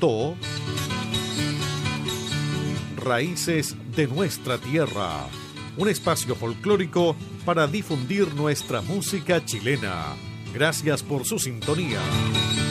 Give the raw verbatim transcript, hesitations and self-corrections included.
presentó Raíces de Nuestra Tierra, un espacio folclórico para difundir nuestra música chilena. Gracias por su sintonía.